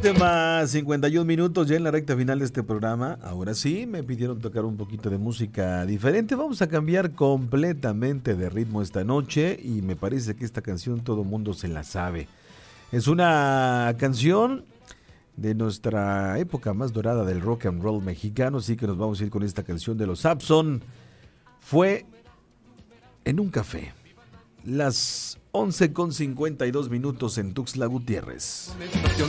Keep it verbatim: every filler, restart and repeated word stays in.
siete más cincuenta y un minutos ya en la recta final de este programa. Ahora sí, me pidieron tocar un poquito de música diferente. Vamos a cambiar completamente de ritmo esta noche y me parece que esta canción todo mundo se la sabe. Es una canción de nuestra época más dorada del rock and roll mexicano, así que nos vamos a ir con esta canción de los Saxon. Fue en un café. Las once con cincuenta y dos minutos en Tuxtla Gutiérrez.